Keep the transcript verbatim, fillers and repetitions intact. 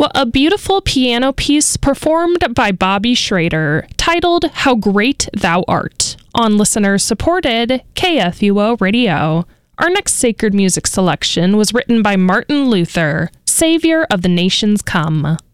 Well, a beautiful piano piece performed by Bobby Schrader, titled How Great Thou Art, on listener-supported K F U O Radio. Our next sacred music selection was written by Martin Luther, Savior of the Nations Come.